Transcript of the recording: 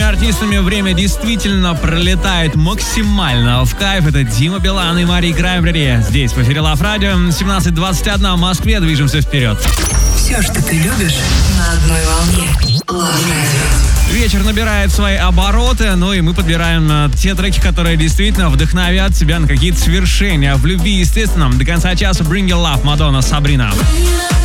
артистами время действительно пролетает максимально в кайф. Это Дима Билан и Мари Краймбрери. Здесь в эфире Love Radio. 17:21 в Москве. Движемся вперед. Все, что ты любишь, на одной волне. Love Radio. Вечер набирает свои обороты, ну и мы подбираем те треки, которые действительно вдохновят тебя на какие-то свершения в любви, естественно. До конца часа Bring Your Love, Мадонна, Сабрина.